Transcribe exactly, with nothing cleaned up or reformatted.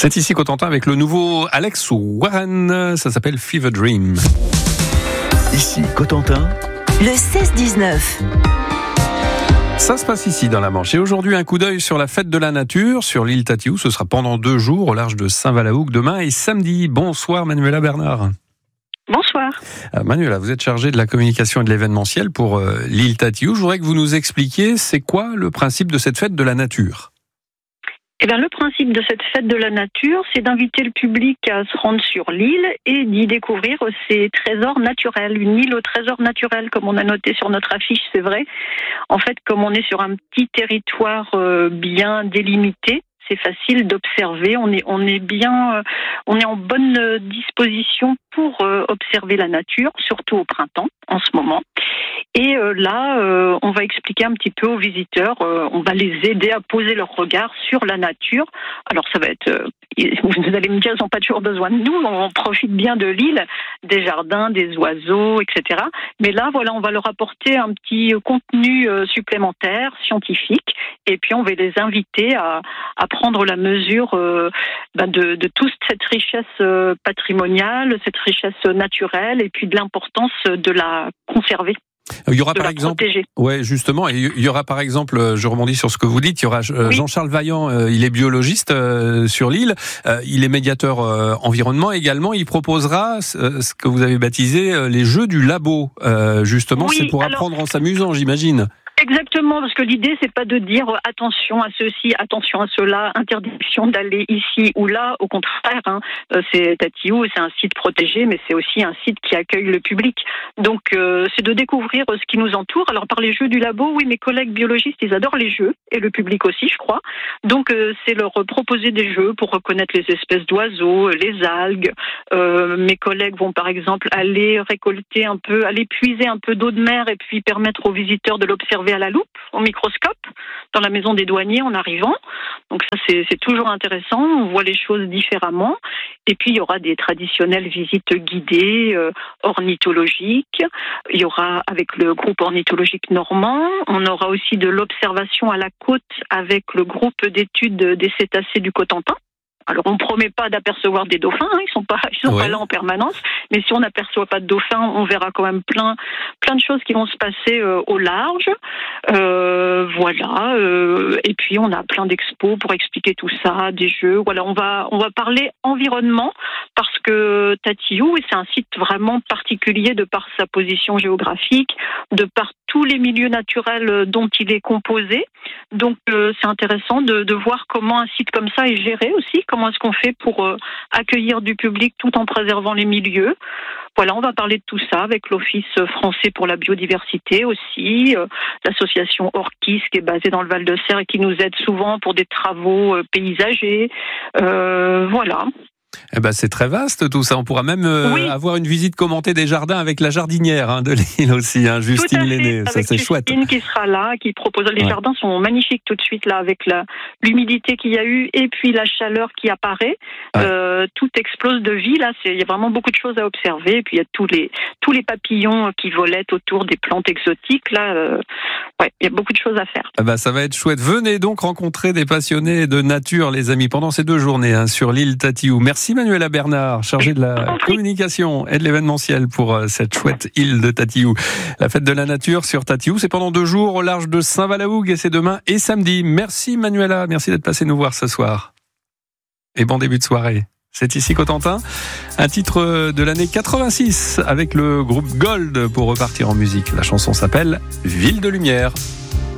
C'est ici Cotentin avec le nouveau Alex Warren, ça s'appelle Fever Dream. Ici Cotentin, le seize dix-neuf. Ça se passe ici dans la Manche. Et aujourd'hui, un coup d'œil sur la fête de la nature, sur l'île Tatiou. Ce sera pendant deux jours au large de Saint-Valaouc, demain et samedi. Bonsoir Manuela Bernard. Bonsoir. Euh, Manuela, vous êtes chargée de la communication et de l'événementiel pour euh, l'île Tatiou. Je voudrais que vous nous expliquiez, c'est quoi le principe de cette fête de la nature ? Eh bien, le principe de cette fête de la nature, c'est d'inviter le public à se rendre sur l'île et d'y découvrir ses trésors naturels. Une île au trésor naturel, comme on a noté sur notre affiche, c'est vrai. En fait, comme on est sur un petit territoire euh, bien délimité, c'est facile d'observer. On est, on est bien, euh, on est en bonne disposition pour euh, observer la nature, surtout au printemps, en ce moment. Et euh, là, euh, on va expliquer un petit peu aux visiteurs, euh, on va les aider à poser leur regard sur la nature. Alors ça va être, euh, vous allez me dire, ils n'ont pas toujours besoin de nous, on profite bien de l'île, des jardins, des oiseaux, et cetera. Mais là, voilà, on va leur apporter un petit contenu euh, supplémentaire, scientifique, et puis on va les inviter à, à prendre la mesure euh, ben de, de toute cette richesse euh, patrimoniale, cette richesse naturelle, et puis de l'importance de la conserver. Il y aura par exemple, ouais, justement, il y aura par exemple, je rebondis sur ce que vous dites, il y aura oui. Jean-Charles Vaillant, il est biologiste sur l'île, il est médiateur environnement également, il proposera ce que vous avez baptisé les jeux du labo, justement, oui, c'est pour alors... apprendre en s'amusant, j'imagine. Exactement, parce que l'idée, c'est pas de dire attention à ceci, attention à cela, interdiction d'aller ici ou là. Au contraire, hein, c'est Tatiou, c'est un site protégé, mais c'est aussi un site qui accueille le public. Donc, euh, c'est de découvrir ce qui nous entoure. Alors, par les jeux du labo, oui, mes collègues biologistes, ils adorent les jeux, et le public aussi, je crois. Donc, euh, c'est leur proposer des jeux pour reconnaître les espèces d'oiseaux, les algues. Euh, mes collègues vont, par exemple, aller récolter un peu, aller puiser un peu d'eau de mer, et puis permettre aux visiteurs de l'observer à la loupe, au microscope, dans la maison des douaniers en arrivant. Donc ça, c'est, c'est toujours intéressant. On voit les choses différemment. Et puis, il y aura des traditionnelles visites guidées, euh, ornithologiques. Il y aura avec le groupe ornithologique normand. On aura aussi de l'observation à la côte avec le groupe d'études des cétacés du Cotentin. Alors, on ne promet pas d'apercevoir des dauphins, hein, ils sont pas, ils sont ouais. pas là en permanence. Mais si on n'aperçoit pas de dauphins, on verra quand même plein, plein de choses qui vont se passer euh, au large. Euh, voilà. Euh, et puis, on a plein d'expos pour expliquer tout ça, des jeux. Voilà, on va, on va parler environnement parce que Tatiou, c'est un site vraiment particulier de par sa position géographique, de par tous les milieux naturels dont il est composé. Donc, euh, c'est intéressant de, de voir comment un site comme ça est géré aussi. Comment est-ce qu'on fait pour euh, accueillir du public tout en préservant les milieux ? Voilà, on va parler de tout ça avec l'Office français pour la biodiversité aussi, euh, l'association Orchis qui est basée dans le Val-de-Serre et qui nous aide souvent pour des travaux euh, paysagers. Euh, voilà. Eh ben, c'est très vaste tout ça. On pourra même euh, oui. avoir une visite commentée des jardins avec la jardinière hein, de l'île aussi, hein, Justine Lenné. Ça, c'est Justine chouette. Justine qui sera là, qui propose. Les ouais. jardins sont magnifiques tout de suite là, avec la, l'humidité qu'il y a eu et puis la chaleur qui apparaît. Ouais. Euh, tout explose de vie là. C'est, il y a vraiment beaucoup de choses à observer. Et puis il y a tous les tous les papillons qui volettent autour des plantes exotiques là. Euh, ouais, il y a beaucoup de choses à faire. Eh ben, ça va être chouette. Venez donc rencontrer des passionnés de nature, les amis, pendant ces deux journées hein, sur l'île Tatiou. Merci Manuela Bernard, chargée de la communication et de l'événementiel pour cette chouette île de Tatiou. La fête de la nature sur Tatiou, c'est pendant deux jours au large de Saint-Valaouc et c'est demain et samedi. Merci Manuela, merci d'être passée nous voir ce soir. Et bon début de soirée. C'est ici Cotentin, un titre de l'année quatre-vingt-six avec le groupe Gold pour repartir en musique. La chanson s'appelle Ville de Lumière.